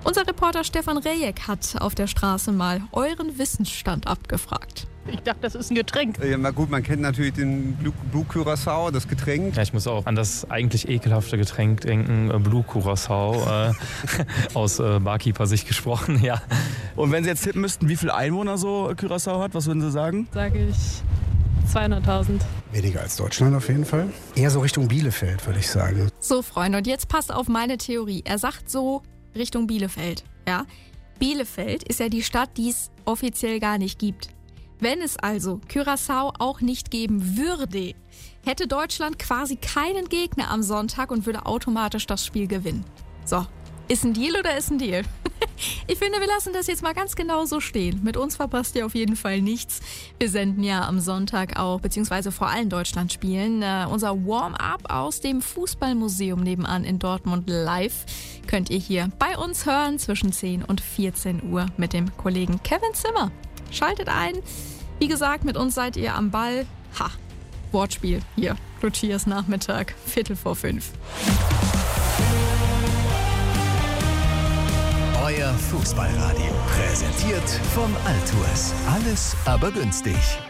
Unser Reporter Stefan Rejek hat auf der Straße mal euren Wissensstand abgefragt. Ich dachte, das ist ein Getränk. Ja, na gut, man kennt natürlich den Blue Curaçao, das Getränk. Ja, ich muss auch an das eigentlich ekelhafte Getränk denken, Blue Curaçao, aus Barkeeper-Sicht gesprochen, ja. Und wenn Sie jetzt tippen müssten, wie viele Einwohner so Curaçao hat, was würden Sie sagen? Sage ich 200.000. Weniger als Deutschland auf jeden Fall. Eher so Richtung Bielefeld, würde ich sagen. So, Freunde, und jetzt passt auf meine Theorie. Er sagt so Richtung Bielefeld, ja. Bielefeld ist ja die Stadt, die es offiziell gar nicht gibt. Wenn es also Curaçao auch nicht geben würde, hätte Deutschland quasi keinen Gegner am Sonntag und würde automatisch das Spiel gewinnen. So, ist ein Deal oder ist ein Deal? Ich finde, wir lassen das jetzt mal ganz genau so stehen. Mit uns verpasst ihr auf jeden Fall nichts. Wir senden ja am Sonntag auch, beziehungsweise vor allen Deutschlandspielen, unser Warm-up aus dem Fußballmuseum nebenan in Dortmund live. Könnt ihr hier bei uns hören zwischen 10 und 14 Uhr mit dem Kollegen Kevin Zimmer. Schaltet ein. Wie gesagt, mit uns seid ihr am Ball. Ha, Wortspiel hier. Lucias Nachmittag, 5:15. Euer Fußballradio. Präsentiert von Altours. Alles aber günstig.